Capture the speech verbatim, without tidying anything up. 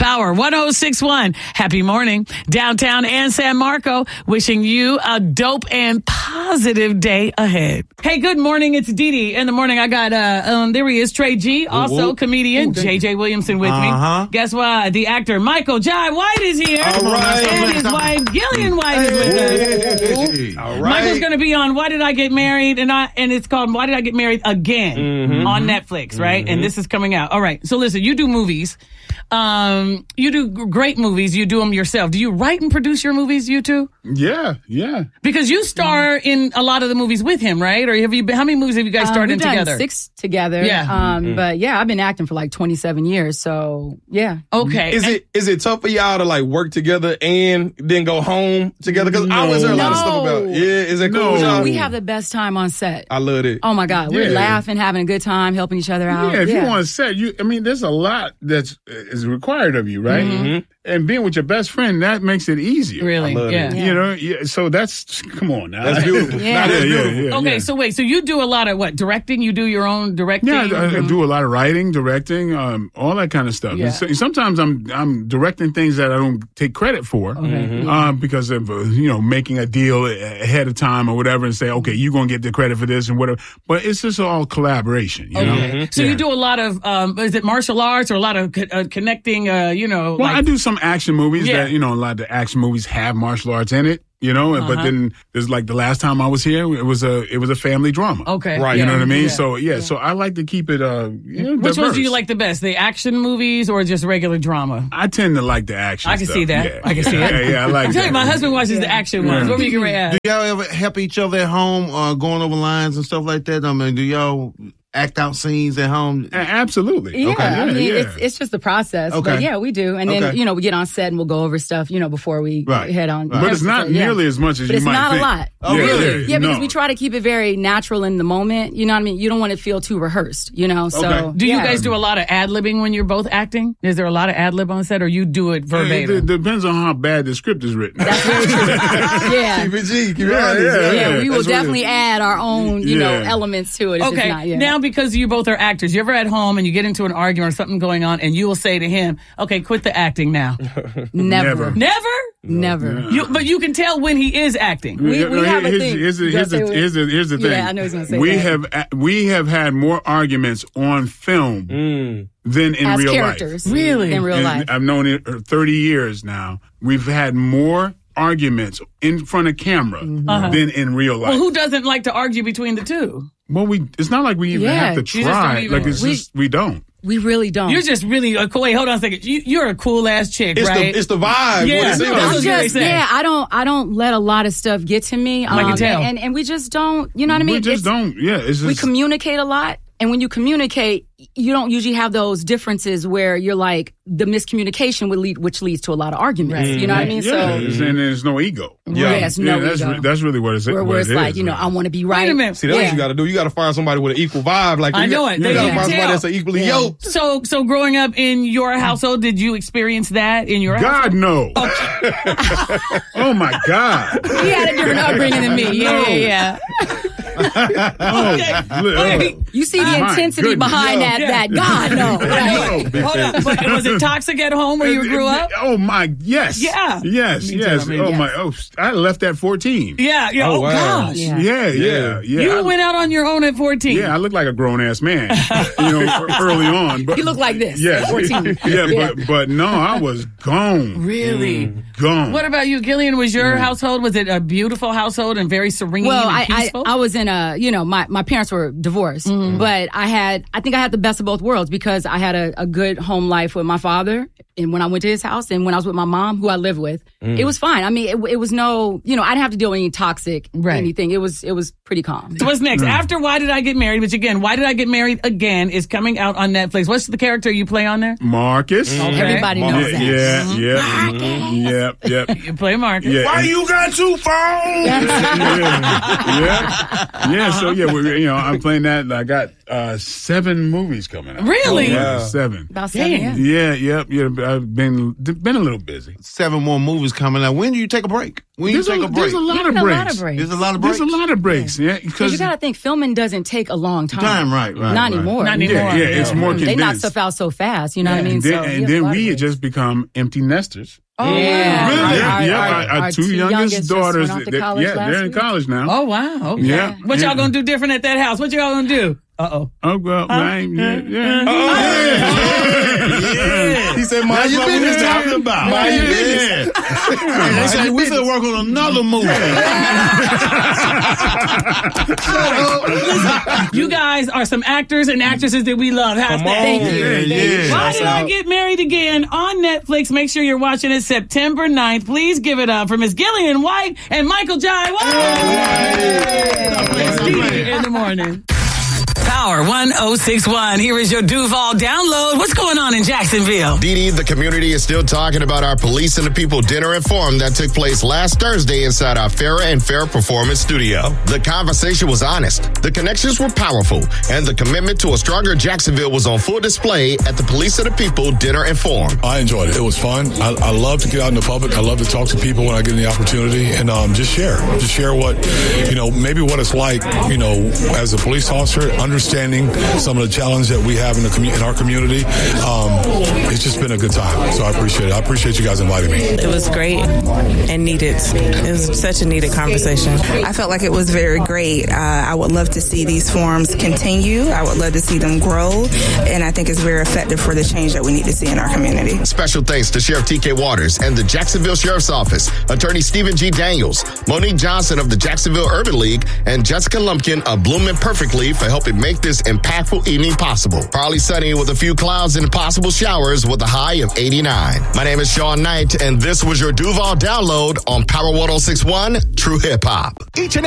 Power one oh six point one. Happy morning. Downtown and San Marco, wishing you a dope and positive day ahead. Hey, good morning. It's Dee Dee. In the morning, I got, uh, um, there he is, Trey G, also Ooh, comedian, ooh, J J Williamson with uh-huh. me. Guess what? The actor Michael Jai White is here. All right. And his wife, Gillian White, is with us. Hey. All right. Michael's going to be on Why Did I Get Married? And I and it's called Why Did I Get Married Again Mm-hmm. on Netflix, right? Mm-hmm. And this is coming out. All right. So listen, you do movies. Um, you do g- great movies. You do them yourself. Do you write and produce your movies, you two? Yeah, yeah. Because you star in a lot of the movies with him, right? Or have you been, how many movies have you guys starred um, in we've done together? Six together. Yeah. Um, Mm-hmm. But yeah, I've been acting for like twenty-seven years. So yeah. Okay. Is And- it is it tough for y'all to like work together and then go home together? Because I always heard a lot of stuff No. about. Yeah, is that cool? No. with y'all? We have the best time on set. I love it. Oh my God. We're Yeah. laughing, having a good time, helping each other out. Yeah, if you want to set, you. I mean, there's a lot that's is required of you, right? Mm-hmm. And being with your best friend, that makes it easier. Really? I love Yeah. it. You know, yeah, so that's come on now. That's beautiful. Yeah. Nah, that's Yeah, yeah, beautiful. yeah. Okay, so wait, so you do a lot of what? Directing? You do your own directing? Yeah, I, I do a lot of writing, directing, um, all that kind of stuff. Yeah. And so, sometimes I'm I'm directing things that I don't take credit for, Mm-hmm. um, because of uh, you know making a deal ahead of time or whatever, and say, okay, you're gonna get the credit for this and whatever. But it's just all collaboration, you know. Okay. So Yeah. you do a lot of, um, is it martial arts or a lot of co- uh, connecting, uh, you know, Well, like, I do some action movies Yeah. that, you know, a lot of the action movies have martial arts in it, you know, Uh-huh. but then there's like the last time I was here, it was a, it was a family drama. okay. Right. You yeah, know what I mean? yeah. So, yeah, so I like to keep it, uh, you know, Which ones do you diverse. like the best? The action movies or just regular drama? I tend to like the action I can stuff. see that. Yeah. I can see it. Yeah, yeah, I like I'm telling you, that. my husband watches the action ones. Yeah. What were you going to ask? Do y'all ever help each other at home, uh, going over lines and stuff like that? I mean, do y'all act out scenes at home? A- Absolutely. Yeah, Okay. I mean, yeah. it's it's just the process. Okay. But yeah, we do. And then, Okay. you know, we get on set and we'll go over stuff, you know, before we Right. head on. Right. But it's not Yeah. nearly as much as But you it's might not think. a lot. Oh, yeah, really? Yeah, Yeah, because no. we try to keep it very natural in the moment. You know what I mean? You don't want to feel too rehearsed, you know? So, Okay. Do you yeah. guys do a lot of ad-libbing when you're both acting? Is there a lot of ad-lib on set or you do it It, verbatim? it depends on how bad the script is written. That's very true. yeah. Keep it G. Keep it Yeah, honest. yeah, Yeah, we will That's what it definitely is. add our own, you know, Yeah. elements to it. If Okay, it's not, yeah. now because you both are actors, you ever at home and you get into an argument or something going on and you will say to him, okay, quit the acting now. never, Never. Never? never. You, but you can tell when he is acting. We- we No, have a here's, thing. Here's, the- You here's, gotta the- say here's, the- here's the Yeah, thing. I know he's gonna say we that. have a- we have had more arguments on film Mm. than in As real characters, life. Really? in real And life. I've known it for thirty years now. We've had more arguments in front of camera Uh-huh. than in real life. Well, who doesn't like to argue between the two? Well, we it's not like we even Yeah, have to you just don't try. even- Like it's we- just we don't. We really don't. You're just really a cool. Wait, hold on a second. You, you're a cool ass chick, It's right? the it's the vibe. Yeah. What it seems No, like. that's I'm what they just, say. yeah, I don't, I don't let a lot of stuff get to me. Um, I can tell. And, and we just don't, you know what I mean? we just It's- don't. Yeah, it's just We communicate a lot. And when you communicate, you don't usually have those differences where you're like, the miscommunication would lead, which leads to a lot of arguments. You know what I mean? yeah, So, it's- and there's no ego. Yeah. yes, no yeah, that's ego. re- that's really what it's where, what where it it's is. like, you know, I want to be right. Wait a minute. See, that's Yeah. what you got to do. You got to find somebody with an equal vibe. Like I you know got, it. You They got to can find somebody tell. that's equally Yeah. yoked. So, so growing up in your household, did you experience that in your household? God no. Oh my God. He had a different upbringing than me. Yeah, No. yeah, yeah. Oh, li- Okay. You see the My intensity goodness. behind Yeah. that, Yeah. that God, no. Right? No. Hold on. But was it toxic at home where you grew up? Oh my, yes. Yeah. Yes, Me too, yes. I mean, oh yes. my, oh, I left at fourteen. Yeah. Yeah. Oh, Oh, wow. gosh. Yeah. Yeah, yeah, yeah. You I, went out on your own at fourteen. yeah, I look like a grown ass man, you know, early on. But He looked like this Yes. at fourteen. yeah, but but no, I was gone, Really? gone. What about you, Gillian? Was your household, was it a beautiful household and very serene Well, and I, I, peaceful? I was in a, you know, my, my parents were divorced, but I had, I think I had the best of both worlds because I had a, a good home life with my father and when I went to his house and when I was with my mom, who I live with, it was fine. I mean, it, it was no, you know, I didn't have to deal with any toxic Right. anything. It was, it was pretty calm. So what's next? After Why Did I Get Married, which again, Why Did I Get Married Again is coming out on Netflix. What's the character you play on there? Marcus? Okay. Everybody Mom. knows Yeah, that. yeah, yeah, mhm, yep, yep. You play Marcus. Yeah, Why and- you got two phones? yeah, yeah, yeah. So yeah, we, you know, I'm playing that. I got uh, seven movies coming out. Really? Oh, yeah, Wow. seven. About seven, Damn. yeah. Yeah, yep, yeah. I've been been a little busy. Seven more movies coming out. When do you take a break? When do you There's take a, a break? there's a lot You of got a breaks. lot of breaks. There's a lot of breaks. There's a lot of breaks. Yeah, Because because you got to think filming doesn't take a long time. Time, right, right, Not right. anymore. Not anymore. yeah, yeah, it's Yeah. more They knock condensed. stuff out so fast, you know what I mean? And then, so, and you have a then lot of we had breaks. just become empty nesters. Oh, Yeah. wow. Really? Our- Yeah, our- yeah. our- Our, our our two two youngest youngest just daughters, went off to they- college yeah, last they're in week. college now. Oh, wow. Okay. Yeah. What Yeah. y'all gonna do different at that house? What y'all gonna do? Uh-oh. Oh, well, man, yeah, yeah. Yeah. He said, Now mind you your been business. talking about. Mind your Yeah. business. They said we should work on another movie. You guys are some actors and actresses that we love. How's Come that? on. Thank you. Yeah, Thank you. yeah. Why Shouts Did I out. Get Married Again on Netflix? Make sure you're watching it September ninth. Please give it up for Miss Gillian White and Michael Jai White. It's Dee in the morning. Power one oh six one. Here is your Duval download. What's going on in Jacksonville? Dee Dee, the community is still talking about our Police and the People dinner and forum that took place last Thursday inside our Farrah and Farrah Performance Studio. The conversation was honest, the connections were powerful, and the commitment to a stronger Jacksonville was on full display at the Police and the People dinner and forum. I enjoyed it. It was fun. I, I love to get out in the public. I love to talk to people when I get the opportunity and um, just share. Just share what, you know, maybe what it's like, you know, as a police officer, understanding some of the challenges that we have in, the commu- in our community. Um, it's just been a good time. So I appreciate it. I appreciate you guys inviting me. It was great and needed. It was such a needed conversation. I felt like it was very great. Uh, I would love to see these forums continue. I would love to see them grow. And I think it's very effective for the change that we need to see in our community. Special thanks to Sheriff T K Waters and the Jacksonville Sheriff's Office, Attorney Stephen G. Daniels, Monique Johnson of the Jacksonville Urban League, and Jessica Lumpkin of Blooming Perfectly for helping make this impactful evening possible. Partly sunny with a few clouds and possible showers with a high of eighty-nine. My name is Sean Knight, and this was your Duval Download on Power one oh six one True Hip Hop. Each and